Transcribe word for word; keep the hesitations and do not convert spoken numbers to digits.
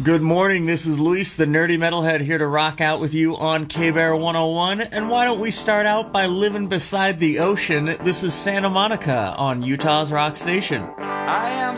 Good morning, this is Luis, the nerdy metalhead, here to rock out with you on K-Bear one oh one. And why don't we start out by living beside the ocean? This is Santa Monica on Utah's Rock Station. I am